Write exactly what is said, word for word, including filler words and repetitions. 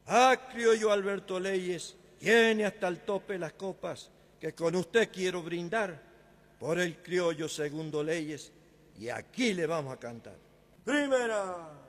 Ah, criollo Alberto Leyes, llene hasta el tope las copas, que con usted quiero brindar por el criollo Segundo Leyes, y aquí le vamos a cantar. Primera.